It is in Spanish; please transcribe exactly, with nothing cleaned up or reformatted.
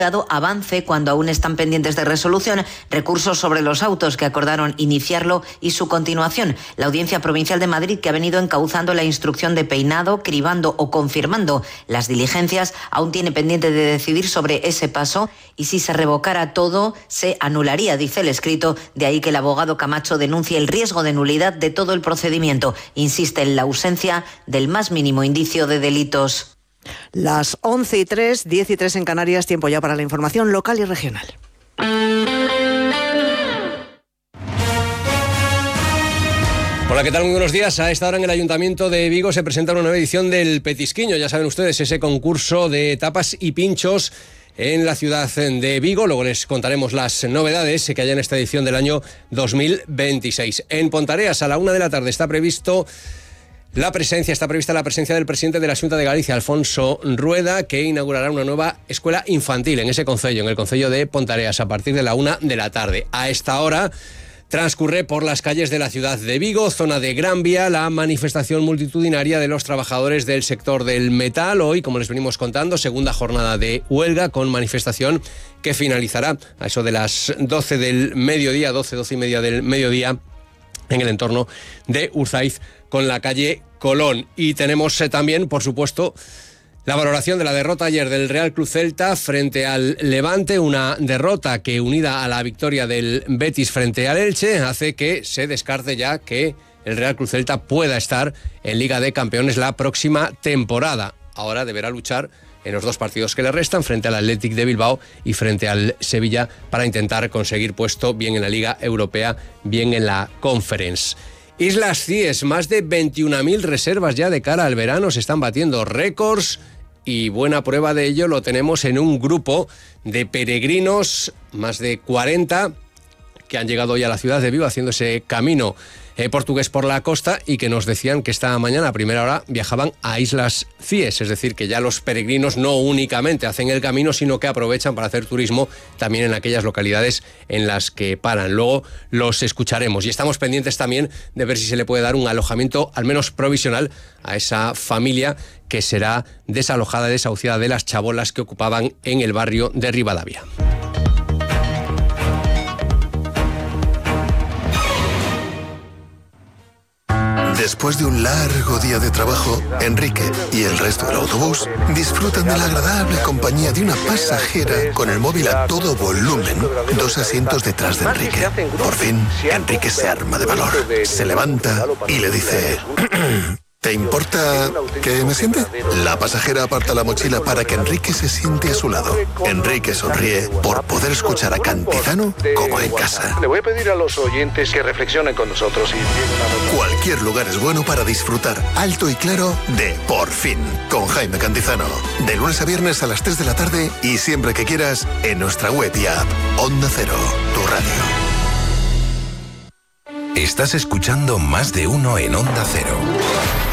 avance cuando aún están pendientes de resolución recursos sobre los autos que acordaron iniciarlo y su continuación. La Audiencia Provincial de Madrid, que ha venido encauzando la instrucción de peinado, cribando o confirmando las diligencias, aún tiene pendiente de decidir sobre ese paso y si se revocara todo se anularía, dice el escrito, de ahí que el abogado Camacho denuncie el riesgo de nulidad de todo el procedimiento. Insiste en la ausencia del más mínimo indicio de delitos. Las once y tres, diez y tres en Canarias, tiempo ya para la información local y regional. Hola, ¿qué tal? Muy buenos días. A esta hora en el Ayuntamiento de Vigo se presenta una nueva edición del Petisquiño. Ya saben ustedes, ese concurso de tapas y pinchos en la ciudad de Vigo. Luego les contaremos las novedades que hay en esta edición del año dos mil veintiséis. En Pontareas, a la una de la tarde, está previsto... La presencia, está prevista la presencia del presidente de la Xunta de Galicia, Alfonso Rueda, que inaugurará una nueva escuela infantil en ese concello, en el concello de Pontareas, a partir de la una de la tarde. A esta hora transcurre por las calles de la ciudad de Vigo, zona de Gran Vía, la manifestación multitudinaria de los trabajadores del sector del metal. Hoy, como les venimos contando, segunda jornada de huelga con manifestación que finalizará a eso de las doce del mediodía, doce, doce y media del mediodía, en el entorno de Urzaiz, con la calle Colón. Y tenemos eh, también, por supuesto, la valoración de la derrota ayer del Real Club Celta frente al Levante, una derrota que, unida a la victoria del Betis frente al Elche, hace que se descarte ya que el Real Club Celta pueda estar en Liga de Campeones la próxima temporada. Ahora deberá luchar en los dos partidos que le restan, frente al Athletic de Bilbao y frente al Sevilla, para intentar conseguir puesto bien en la Liga Europea, bien en la Conference. Islas Cíes, más de veintiuna mil reservas ya de cara al verano, se están batiendo récords y buena prueba de ello lo tenemos en un grupo de peregrinos, más de cuarenta, que han llegado hoy a la ciudad de Vigo haciendo ese camino eh, portugués por la costa y que nos decían que esta mañana a primera hora viajaban a Islas Cíes, es decir, que ya los peregrinos no únicamente hacen el camino, sino que aprovechan para hacer turismo también en aquellas localidades en las que paran. Luego los escucharemos y estamos pendientes también de ver si se le puede dar un alojamiento al menos provisional a esa familia que será desalojada, desahuciada de las chabolas que ocupaban en el barrio de Rivadavia. Después de un largo día de trabajo, Enrique y el resto del autobús disfrutan de la agradable compañía de una pasajera con el móvil a todo volumen, dos asientos detrás de Enrique. Por fin, Enrique se arma de valor, se levanta y le dice... ¿Te importa que me siente? La pasajera aparta la mochila para que Enrique se siente a su lado. Enrique sonríe por poder escuchar a Cantizano como en casa. Le voy a pedir a los oyentes que reflexionen con nosotros. Y... Cualquier lugar es bueno para disfrutar alto y claro de Por Fin, con Jaime Cantizano. De lunes a viernes a las tres de la tarde y siempre que quieras en nuestra web y app. Onda Cero, tu radio. Estás escuchando Más de Uno en Onda Cero.